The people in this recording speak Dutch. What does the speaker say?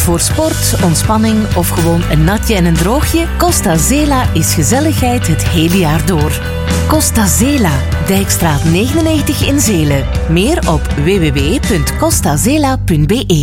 Voor sport, ontspanning of gewoon een natje en een droogje? Costa Zela is gezelligheid het hele jaar door. Costa Zela, Dijkstraat 99 in Zelen. Meer op www.costazela.be.